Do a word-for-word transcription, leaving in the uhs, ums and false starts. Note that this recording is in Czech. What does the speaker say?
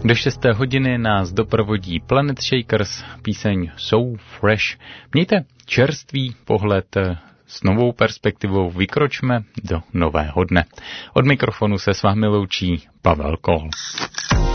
Do šesté hodiny nás doprovodí Planet Shakers, píseň So Fresh. Mějte čerstvý pohled s novou perspektivou, vykročme do nového dne. Od mikrofonu se s vámi loučí Pavel Kohl.